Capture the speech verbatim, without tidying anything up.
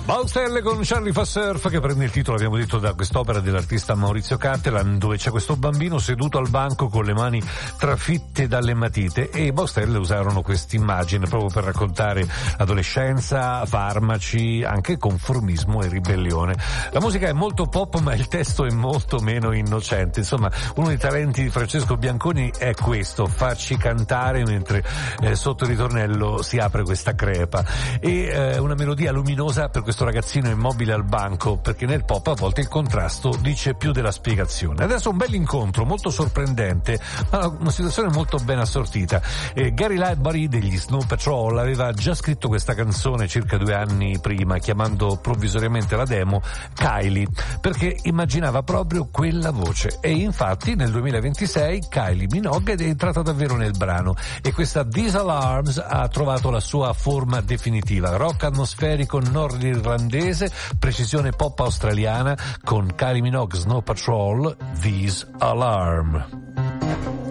Baustelle con Charlie fa surf, che prende il titolo, abbiamo detto, da quest'opera dell'artista Maurizio Cattelan, dove c'è questo bambino seduto al banco con le mani trafitte dalle matite, e Baustelle usarono quest'immagine proprio per raccontare adolescenza, farmaci, anche conformismo e ribellione. La musica è molto pop, ma il testo è molto meno innocente. Insomma, uno dei talenti di Francesco Bianconi è questo, farci cantare mentre eh, sotto il ritornello si apre questa crepa, e eh, una melodia luminosa per questo ragazzino immobile al banco, perché nel pop a volte il contrasto dice più della spiegazione. Adesso un bel incontro molto sorprendente, ma una situazione molto ben assortita. eh, Gary Lightbody degli Snow Patrol aveva già scritto questa canzone circa due anni prima, chiamando provvisoriamente la demo Kylie, perché immaginava proprio quella voce, e infatti nel duemilaventisei Kylie Minogue è entrata davvero nel brano, e questa These Alarms ha trovato la sua forma definitiva: rock atmosferico nordirlandese, precisione pop australiana, con Kylie Minogue, Snow Patrol, These Alarm.